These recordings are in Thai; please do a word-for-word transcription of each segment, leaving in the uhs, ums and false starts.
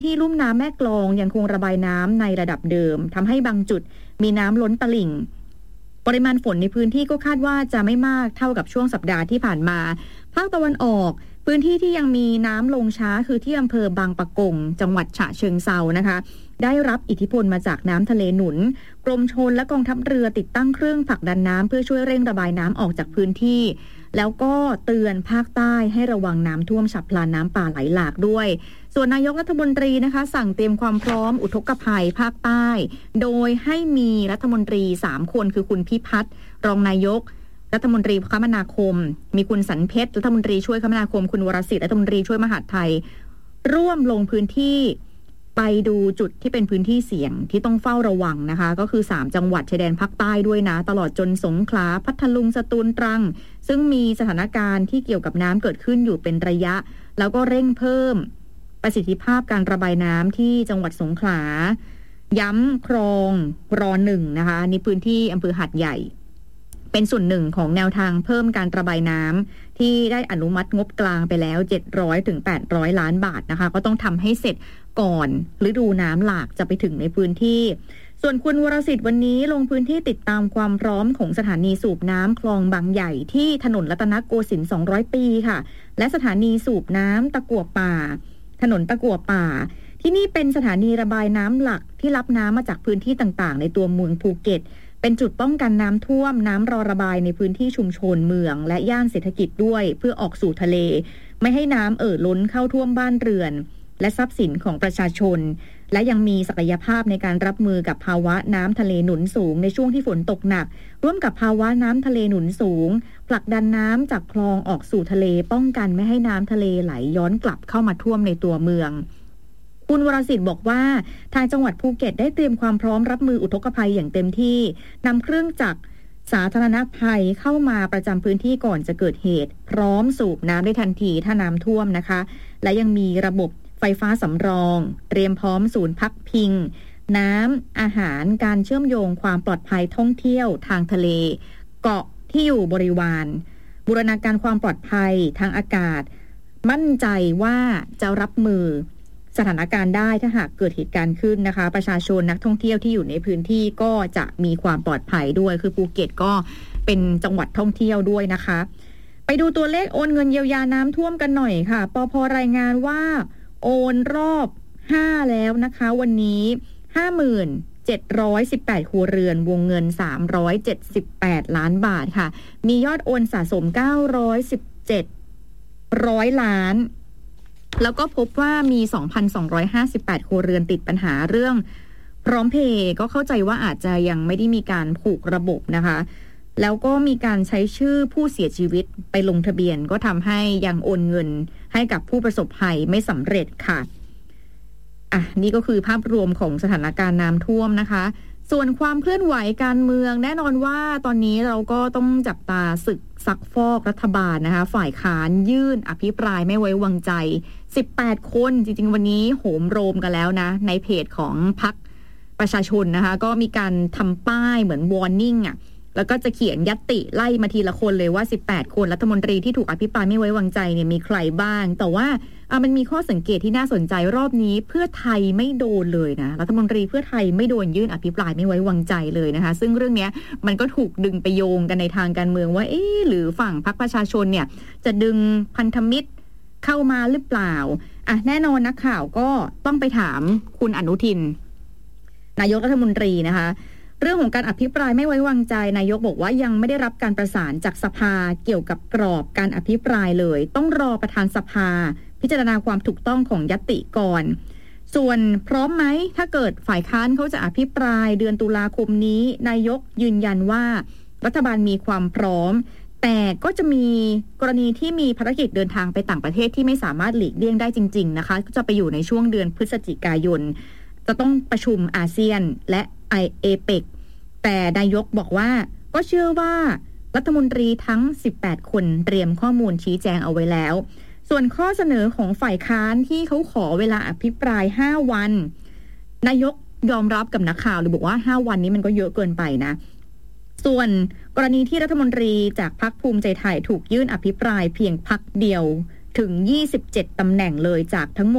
ที่ลุ่มน้ำแม่กลองยังคงระบายน้ำในระดับเดิมทำให้บางจุดมีน้ำล้นตลิ่งปริมาณฝนในพื้นที่ก็คาดว่าจะไม่มากเท่ากับช่วงสัปดาห์ที่ผ่านมาภาคตะวันออกพื้นที่ที่ยังมีน้ำลงช้าคือที่อำเภอบางปะกงจังหวัดฉะเชิงเทรานะคะได้รับอิทธิพลมาจากน้ำทะเลหนุนกรมชลและกองทัพเรือติดตั้งเครื่องผลักดันน้ำเพื่อช่วยเร่งระบายน้ำออกจากพื้นที่แล้วก็เตือนภาคใต้ให้ระวังน้ำท่วมฉับพลันน้ำป่าไหลหลากด้วยส่วนนายกรัฐมนตรีนะคะสั่งเตรียมความพร้อมอุทกภัยภาคใต้โดยให้มีรัฐมนตรีสามคนคือคุณพิพัฒน์รองนายกรัฐมนตรีคมนาคมมีคุณสันเพชรรัฐมนตรีช่วยคมนาคมคุณวรศิษฐ์รัฐมนตรีช่วยมหาดไทยร่วมลงพื้นที่ไปดูจุดที่เป็นพื้นที่เสี่ยงที่ต้องเฝ้าระวังนะคะก็คือสามจังหวัดชายแดนภาคใต้ด้วยนะตลอดจนสงขลาพัทลุงสตูลตรังซึ่งมีสถานการณ์ที่เกี่ยวกับน้ำเกิดขึ้นอยู่เป็นระยะแล้วก็เร่งเพิ่มประสิทธิภาพการระบายน้ำที่จังหวัดสงขลาย้ำคลองรอหนึ่งนะคะในพื้นที่อำเภอหาดใหญ่เป็นส่วนหนึ่งของแนวทางเพิ่มการระบายน้ำที่ได้อนุมัติงบกลางไปแล้วเจ็ดร้อยถึงแปดร้อยล้านบาทนะคะก็ต้องทำให้เสร็จก่อนฤดูน้ำหลากจะไปถึงในพื้นที่ส่วนคุณวรศิษฐ์วันนี้ลงพื้นที่ติดตามความพร้อมของสถานีสูบน้ำคลองบางใหญ่ที่ถนนรัตนโกสินทร์สองร้อยปีค่ะและสถานีสูบน้ำตะกั่วป่าถนนตะกั่วป่าที่นี่เป็นสถานีระบายน้ำหลักที่รับน้ำมาจากพื้นที่ต่างๆในตัวเมืองภูเก็ตเป็นจุดป้องกันน้ำท่วมน้ำรอระบายในพื้นที่ชุมชนเมืองและย่านเศรษฐกิจด้วยเพื่อออกสู่ทะเลไม่ให้น้ำเอ่อล้นเข้าท่วมบ้านเรือนและทรัพย์สินของประชาชนและยังมีศักยภาพในการรับมือกับภาวะน้ำทะเลหนุนสูงในช่วงที่ฝนตกหนักร่วมกับภาวะน้ำทะเลหนุนสูงผลักดันน้ำจากคลองออกสู่ทะเลป้องกันไม่ให้น้ำทะเลไหลย้อนกลับเข้ามาท่วมในตัวเมืองคุณวรศิษฐ์บอกว่าทางจังหวัดภูเก็ตได้เตรียมความพร้อมรับมืออุทกภัยอย่างเต็มที่นำเครื่องจักรสาธารณภัยเข้ามาประจำพื้นที่ก่อนจะเกิดเหตุพร้อมสูบน้ำได้ทันทีถ้าน้ำท่วมนะคะและยังมีระบบไฟฟ้าสำรองเตรียมพร้อมศูนย์พักพิงน้ำอาหารการเชื่อมโยงความปลอดภัยท่องเที่ยวทางทะเลเกาะที่อยู่บริวารบูรณาการความปลอดภัยทางอากาศมั่นใจว่าจะรับมือสถานการณ์ได้ถ้าหากเกิดเหตุการณ์ขึ้นนะคะประชาชนนักท่องเที่ยวที่อยู่ในพื้นที่ก็จะมีความปลอดภัยด้วยคือภูเก็ตก็เป็นจังหวัดท่องเที่ยวด้วยนะคะไปดูตัวเลขโอนเงินเยียวยาน้ำท่วมกันหน่อยค่ะปภ.รายงานว่าโอนรอบห้าแล้วนะคะวันนี้ ห้าหมื่นเจ็ดร้อยสิบแปด ครัวเรือนวงเงินสามร้อยเจ็ดสิบแปดล้านบาทค่ะมียอดโอนสะสมเก้าร้อยสิบเจ็ด ร้อยล้านแล้วก็พบว่ามี สองพันสองร้อยห้าสิบแปด ครัวเรือนติดปัญหาเรื่องพร้อมเพย์ก็เข้าใจว่าอาจจะยังไม่ได้มีการผูกระบบนะคะแล้วก็มีการใช้ชื่อผู้เสียชีวิตไปลงทะเบียนก็ทำให้ยังโอนเงินให้กับผู้ประสบภัยไม่สำเร็จค่ะอ่ะนี่ก็คือภาพรวมของสถานการณ์น้ำท่วมนะคะส่วนความเคลื่อนไหวการเมืองแน่นอนว่าตอนนี้เราก็ต้องจับตาศึกซักฟอกรัฐบาลนะคะฝ่ายค้านยื่นอภิปรายไม่ไว้วางใจสิบแปดคนจริงๆวันนี้โหมโรงกันแล้วนะในเพจของพรรคประชาชนนะคะก็มีการทำป้ายเหมือน warning อ่ะแล้วก็จะเขียนญัตติไล่มาทีละคนเลยว่าสิบแปดคนรัฐมนตรีที่ถูกอภิปรายไม่ไว้วางใจเนี่ยมีใครบ้างแต่ว่าอ่ะมันมีข้อสังเกตที่น่าสนใจรอบนี้เพื่อไทยไม่โดนเลยนะรัฐมนตรีเพื่อไทยไม่โดนยื่นอภิปรายไม่ไว้วางใจเลยนะคะซึ่งเรื่องนี้มันก็ถูกดึงไปโยงกันในทางการเมืองว่าเอ๊ะหรือฝั่งพรรคประชาชนเนี่ยจะดึงพันธมิตรเข้ามาหรือเปล่าอ่ะแน่นอนนักข่าวก็ต้องไปถามคุณอนุทินนายกรัฐมนตรีนะคะเรื่องของการอภิปรายไม่ไว้วางใจนายกบอกว่ายังไม่ได้รับการประสานจากสภาเกี่ยวกับกรอบการอภิปรายเลยต้องรอประธานสภาพิจารณาความถูกต้องของญัตติก่อนส่วนพร้อมไหมถ้าเกิดฝ่ายค้านเขาจะอภิปรายเดือนตุลาคมนี้นายกยืนยันว่ารัฐบาลมีความพร้อมแต่ก็จะมีกรณีที่มีภารกิจเดินทางไปต่างประเทศที่ไม่สามารถหลีกเลี่ยงได้จริงๆนะคะก็จะไปอยู่ในช่วงเดือนพฤศจิกายนจะต้องประชุมอาเซียนและไอเอเปกแต่นายกบอกว่าก็เชื่อว่ารัฐมนตรีทั้งสิบแปดคนเตรียมข้อมูลชี้แจงเอาไว้แล้วส่วนข้อเสนอของฝ่ายค้านที่เขาขอเวลาอภิปรายห้าวันนายกยอมรับกับนักข่าวเลยบอกว่าห้าวันนี้มันก็เยอะเกินไปนะส่วนกรณีที่รัฐมนตรีจากพรรคภูมิใจไทยถูกยื่นอภิปรายเพียงพรรคเดียวถึงยี่สิบเจ็ดตำแหน่งเลยจากทั้งหมด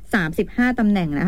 สามสิบห้าตำแหน่งนะคะ